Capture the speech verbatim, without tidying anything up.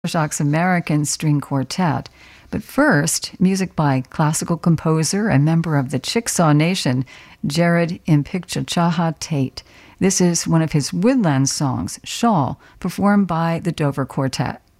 Jacques American String Quartet. But first, music by classical composer and member of the Chickasaw Nation, Jared Impicciachaha Tate. This is one of his woodland songs, Shawl, performed by the Dover Quartet.